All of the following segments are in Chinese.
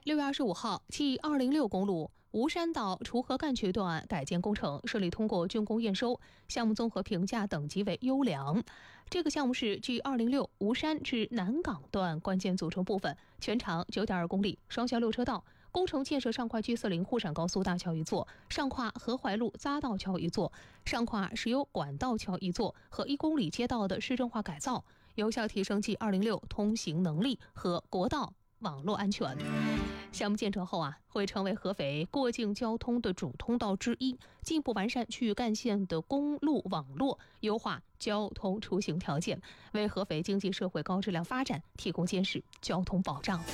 6月25号，G206公路吴山到锄禾干渠段改建工程顺利通过竣工验收，项目综合评价等级为优良。这个项目是 G206 吴山至南港段关键组成部分，全长9.2公里，双向6车道。工程建设上跨G40沪陕高速大桥一座，上跨河淮路匝道桥一座，上跨石油管道桥一座和1公里街道的市政化改造，有效提升G206通行能力和国道网络安全。项目建成后会成为合肥过境交通的主通道之一，进一步完善区域干线的公路网络，优化交通出行条件，为合肥经济社会高质量发展提供坚实交通保障。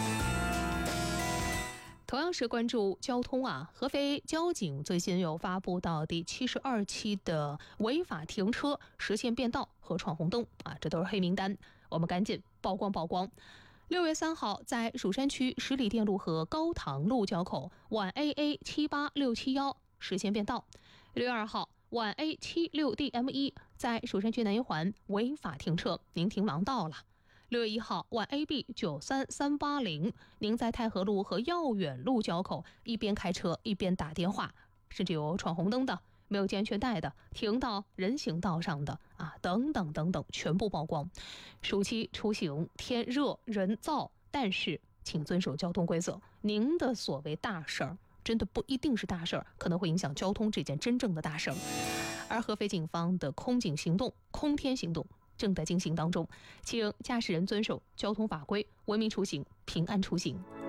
同样是关注交通合肥交警最新有发布到第72期的违法停车、实线变道和闯红灯这都是黑名单，我们赶紧曝光。6月3号，在蜀山区十里店路和高塘路交口皖 AA78671实线变道。6月2号，皖 A76DM1在蜀山区南一环违法停车，您停盲道了。6月1号，皖 AB93380，您在太和路和耀远路交口一边开车一边打电话，甚至有闯红灯的，没有系安全带的，停到人行道上的等等，全部曝光。暑期出行天热人燥，但是请遵守交通规则。您的所谓大事儿，真的不一定是大事儿，可能会影响交通这件真正的大事儿。而合肥警方的空警行动、空天行动正在进行当中，请驾驶人遵守交通法规，文明出行，平安出行。